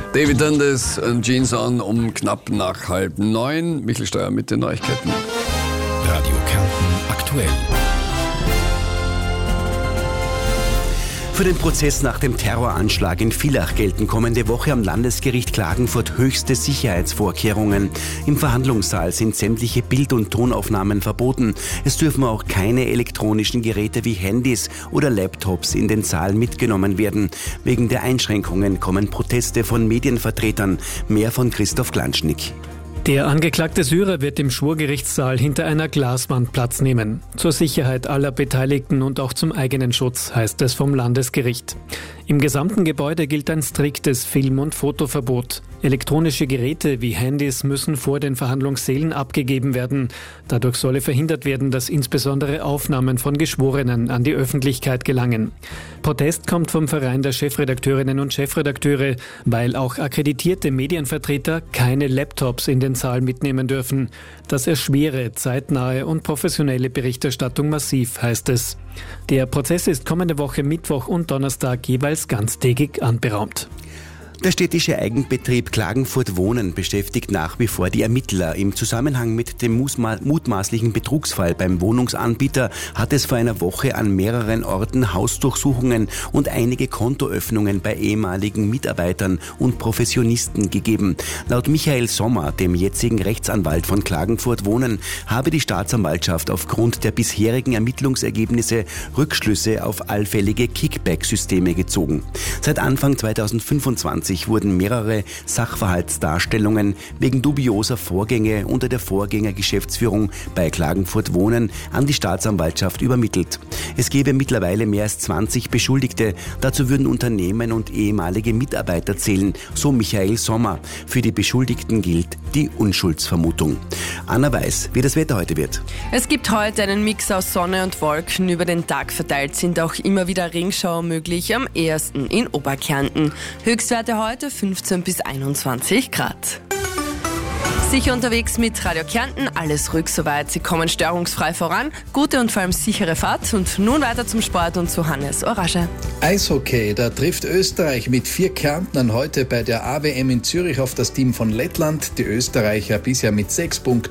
David Dundas und Jeans on um knapp nach 8:30. Michael Steuer mit den Neuigkeiten. Radio Kärnten aktuell. Für den Prozess nach dem Terroranschlag in Villach gelten kommende Woche am Landesgericht Klagenfurt höchste Sicherheitsvorkehrungen. Im Verhandlungssaal sind sämtliche Bild- und Tonaufnahmen verboten. Es dürfen auch keine elektronischen Geräte wie Handys oder Laptops in den Saal mitgenommen werden. Wegen der Einschränkungen kommen Proteste von Medienvertretern. Mehr von Christoph Glanschnick. Der angeklagte Syrer wird im Schwurgerichtssaal hinter einer Glaswand Platz nehmen. Zur Sicherheit aller Beteiligten und auch zum eigenen Schutz, heißt es vom Landesgericht. Im gesamten Gebäude gilt ein striktes Film- und Fotoverbot. Elektronische Geräte wie Handys müssen vor den Verhandlungssälen abgegeben werden. Dadurch solle verhindert werden, dass insbesondere Aufnahmen von Geschworenen an die Öffentlichkeit gelangen. Protest kommt vom Verein der Chefredakteurinnen und Chefredakteure, weil auch akkreditierte Medienvertreter keine Laptops in den Saal mitnehmen dürfen. Das erschwere zeitnahe und professionelle Berichterstattung massiv, heißt es. Der Prozess ist kommende Woche Mittwoch und Donnerstag jeweils ganztägig anberaumt. Der städtische Eigenbetrieb Klagenfurt Wohnen beschäftigt nach wie vor die Ermittler. Im Zusammenhang mit dem mutmaßlichen Betrugsfall beim Wohnungsanbieter hat es vor einer Woche an mehreren Orten Hausdurchsuchungen und einige Kontoöffnungen bei ehemaligen Mitarbeitern und Professionisten gegeben. Laut Michael Sommer, dem jetzigen Rechtsanwalt von Klagenfurt Wohnen, habe die Staatsanwaltschaft aufgrund der bisherigen Ermittlungsergebnisse Rückschlüsse auf allfällige Kickback-Systeme gezogen. Seit Anfang 2025 wurden mehrere Sachverhaltsdarstellungen wegen dubioser Vorgänge unter der Vorgängergeschäftsführung bei Klagenfurt Wohnen an die Staatsanwaltschaft übermittelt. Es gäbe mittlerweile mehr als 20 Beschuldigte. Dazu würden Unternehmen und ehemalige Mitarbeiter zählen, so Michael Sommer. Für die Beschuldigten gilt die Unschuldsvermutung. Anna weiß, wie das Wetter heute wird. Es gibt heute einen Mix aus Sonne und Wolken. Über den Tag verteilt sind auch immer wieder Regenschauer möglich, am ehesten in Oberkärnten. Höchstwerte heute 15 bis 21 Grad. Sicher unterwegs mit Radio Kärnten, alles ruhig soweit. Sie kommen störungsfrei voran, gute und vor allem sichere Fahrt. Und nun weiter zum Sport und zu Hannes Orasche. Eishockey, da trifft Österreich mit 4 Kärntnern heute bei der AWM in Zürich auf das Team von Lettland. Die Österreicher bisher mit 6 Punkten